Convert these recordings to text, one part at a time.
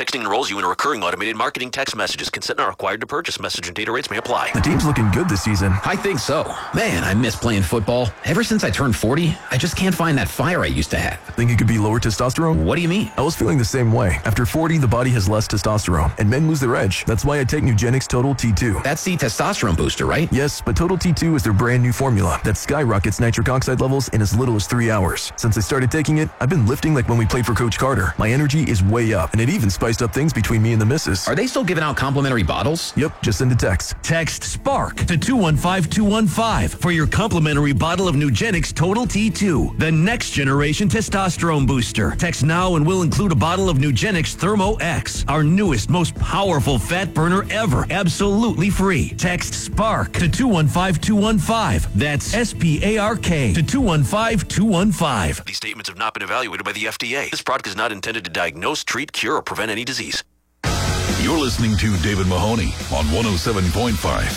Texting enrolls you in a recurring automated marketing text messages. Consent not required to purchase. Message and data rates may apply. The team's looking good this season. I think so. Man, I miss playing football. Ever since I turned 40, I just can't find that fire I used to have. Think it could be lower testosterone? What do you mean? I was feeling the same way. After 40, the body has less testosterone, and men lose their edge. That's why I take Nugenix Total T2. That's the testosterone booster, right? Yes, but Total T2 is their brand new formula that skyrockets nitric oxide levels in as little as 3 hours. Since I started taking it, I've been lifting like when we played for Coach Carter. My energy is way up, and it even spiced up things between me and the missus. Are they still giving out complimentary bottles? Yep, just send a text. Text SPARK to 215-215 for your complimentary bottle of Nugenix Total T2, the next generation testosterone booster. Text now and we'll include a bottle of Nugenix Thermo X, our newest, most powerful fat burner ever, absolutely free. Text SPARK to 215-215. That's SPARK to 215-215. These statements have not been evaluated by the FDA. This product is not intended to diagnose, treat, cure, or prevent any disease. You're listening to David Mahoney on 107.5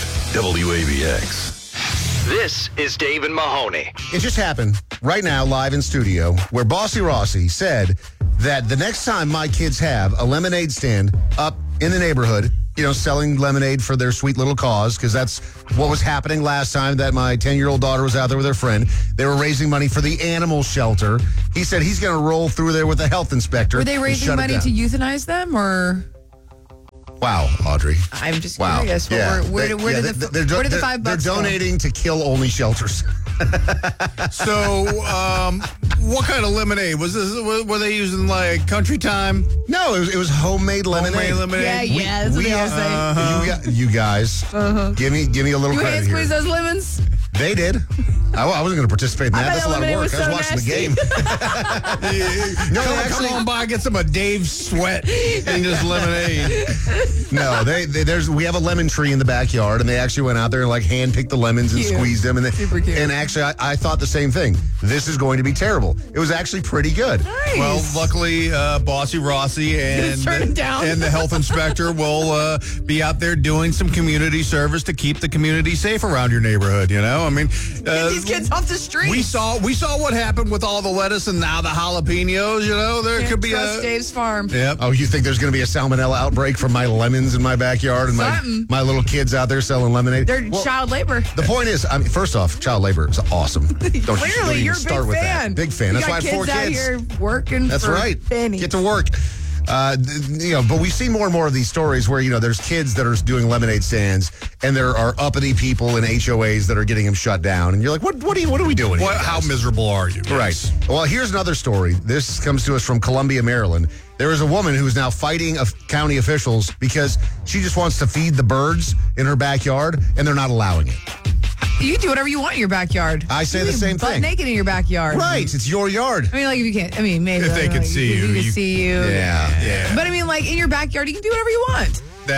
WAVX. This is David Mahoney. It just happened right now, live in studio, where Bossy Rossi said that the next time my kids have a lemonade stand up in the neighborhood, selling lemonade for their sweet little cause, because that's what was happening last time that my 10-year-old daughter was out there with her friend. They were raising money for the animal shelter. He said he's going to roll through there with a health inspector. Were they raising money to euthanize them, or? Wow, Audrey. I'm just curious. Yeah. Where did the $5 They're go? donating to kill-only shelters. So, what kind of lemonade was this? Were they using like Country Time? No, it was homemade lemonade. Homemade lemonade. Yeah, that's what they all say. You guys, give me a little You credit hand here. squeeze those lemons? They did. I wasn't going to participate in that. That's a lot of lemonade work. was I was so watching nasty. the game. Come on by, get some of Dave's sweat and just lemonade. No, we have a lemon tree in the backyard, and they actually went out there and like hand-picked the lemons and squeezed them. And super cute. And actually, I thought the same thing. This is going to be terrible. It was actually pretty good. Nice. Well, luckily, Bossy Rossi and the health inspector will be out there doing some community service to keep the community safe around your neighborhood. I mean, Get these kids off the street. we saw what happened with all the lettuce and now the jalapenos. There could be Dave's farm. Yep. Oh, you think there's going to be a salmonella outbreak from my lemons in my backyard and my little kids out there selling lemonade? They're child labor. The point is, first off, child labor is awesome. Don't Clearly, you you're a start big with fan. That. Big fan. You That's why I got have 4 kids out kids. here working. That's for right. pennies. Get to work. But we see more and more of these stories where, there's kids that are doing lemonade stands and there are uppity people in HOAs that are getting them shut down. And you're like, what are we doing here? How miserable are you? Right. Well, here's another story. This comes to us from Columbia, Maryland. There is a woman who is now fighting county officials because she just wants to feed the birds in her backyard and they're not allowing it. You can do whatever you want in your backyard. I say the same butt thing. naked in your backyard. Right. It's your yard. I mean, like, if you can't. I mean, maybe. If they can see you, They can see you. Yeah. But I mean, like, in your backyard, you can do whatever you want.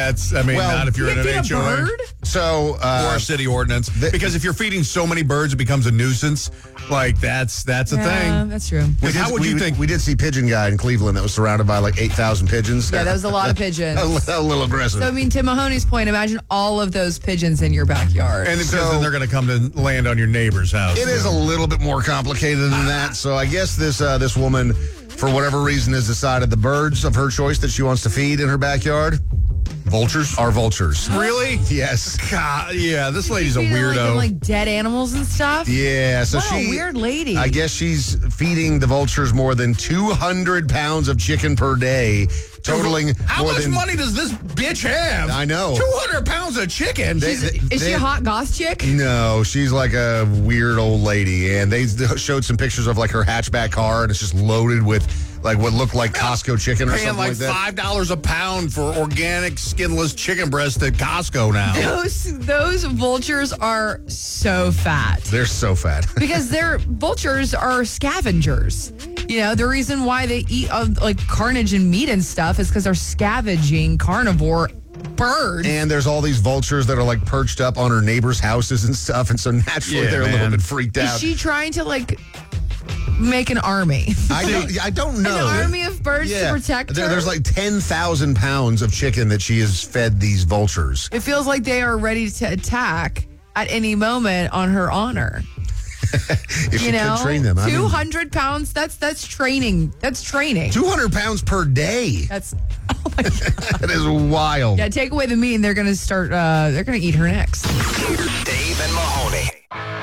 Not if you're in an feed a HOA. bird? So, Or a city ordinance. Because if you're feeding so many birds, it becomes a nuisance. Like, that's a thing. That's true. How would you think? We did see Pigeon Guy in Cleveland that was surrounded by like 8,000 pigeons. Yeah, that was a lot of pigeons. a little aggressive. So, I mean, to Mahoney's point, imagine all of those pigeons in your backyard. And then they're going to come to land on your neighbor's house. It is a little bit more complicated than that. So I guess this woman, for whatever reason, has decided the birds of her choice that she wants to feed in her backyard, vultures, are vultures. Really? Yes. God, yeah, this lady's a Feeding, weirdo. like dead animals and stuff? Yeah, so What a weird lady. I guess she's feeding the vultures more than 200 pounds of chicken per day, totaling How more much than money does this bitch have? I know. 200 pounds of chicken. Is she a hot goth chick? No, she's like a weird old lady, and they showed some pictures of like her hatchback car, and it's just loaded with like what looked like Costco chicken or Paying something like like that. $5 a pound for organic skinless chicken breast at Costco now. Those vultures are so fat. They're so fat. Because vultures are scavengers. The reason why they eat like carnage and meat and stuff is because they're scavenging carnivore birds. And there's all these vultures that are like perched up on her neighbors' houses and stuff, and so naturally they're a little bit freaked out. Is she trying to like make an army? I don't know. An army of birds to protect her? There's like 10,000 pounds of chicken that she has fed these vultures. It feels like they are ready to attack at any moment on her honor. If you could train them. 200 pounds, that's training. That's training. 200 pounds per day. That's, oh my God. That is wild. Yeah, take away the meat and they're going to eat her next. Dave and Mahoney.